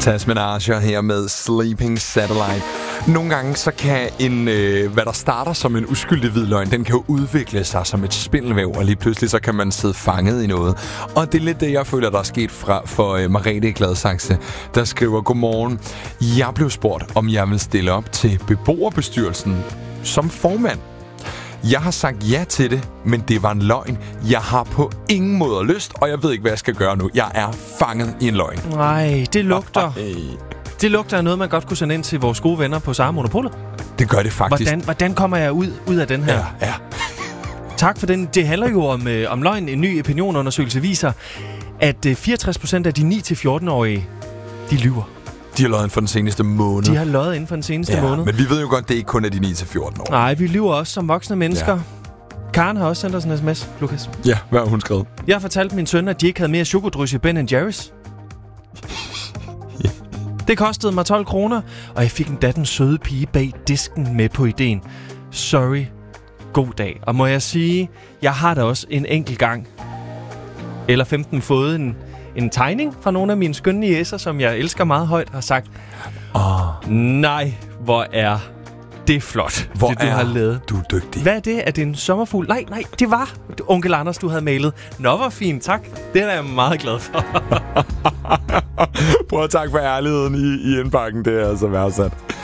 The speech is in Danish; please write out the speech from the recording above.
Tasman Archer her med Sleeping Satellite. Nogle gange så kan hvad der starter som en uskyldig hvid løgn, den kan jo udvikle sig som et spindelvæv, og lige pludselig så kan man sidde fanget i noget. Og det er lidt det, jeg føler, der er sket for Margrethe i Gladsaxe, der skriver: Godmorgen. Jeg blev spurgt, om jeg vil stille op til beboerbestyrelsen som formand. Jeg har sagt ja til det, men det var en løgn. Jeg har på ingen måde lyst, og jeg ved ikke, hvad jeg skal gøre nu. Jeg er fanget i en løgn. Nej, det lugter. Det lugter af noget, man godt kunne sende ind til vores gode venner på Sara Monopolet. Det gør det faktisk. Hvordan kommer jeg ud af den her? Ja. Tak for den. Det handler jo om løgn. En ny opinionundersøgelse viser, at 64% af de 9-14-årige, de lyver. De har løjet inden for den seneste måned. De har løjet inden for den seneste måned. Men vi ved jo godt, det er ikke kun af de 9-14 år. Nej, vi lyver også som voksne mennesker. Ja. Karen har også sendt os en sms, Lukas. Ja, hvad har hun skrevet? Jeg har fortalt min søn, at de ikke havde mere chokodrys i Ben & Jerry's. Det kostede mig 12 kroner, og jeg fik endda den søde pige bag disken med på ideen. Sorry. God dag. Og må jeg sige, jeg har da også en enkelt gang, eller 15, fået en tegning fra nogle af mine skønne niecer, som jeg elsker meget højt, har sagt: nej, hvor er det flot, hvor det du har lavet. Du er dygtig. Hvad er det? Er det en sommerfugl? Nej, det var onkel Anders, du havde malet. Nå, hvor fint, tak. Det er jeg meget glad for. Prøv at takke for ærligheden i indbakken, det er altså værdsat.